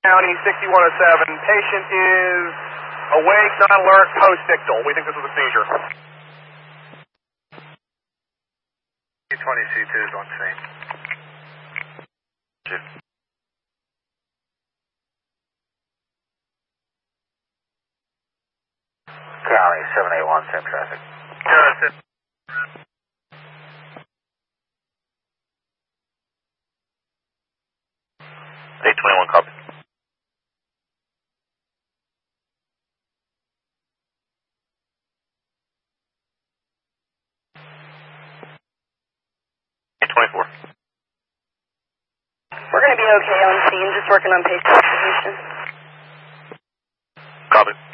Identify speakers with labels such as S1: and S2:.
S1: County 6107. Patient is awake, non-alert, post-ictal. We think this was a seizure.
S2: 20 C2 is on scene. County 781, same traffic.
S3: 821, copy.
S4: We're going to be okay on scene, just working on patient situation.
S3: Copy.